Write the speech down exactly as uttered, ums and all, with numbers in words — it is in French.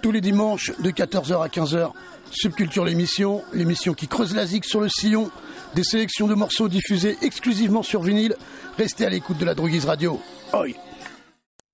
Tous les dimanches de quatorze heures à quinze heures, Subculture l'émission, l'émission qui creuse la zik sur le sillon, des sélections de morceaux diffusés exclusivement sur vinyle. Restez à l'écoute de la Droguise Radio. Oi.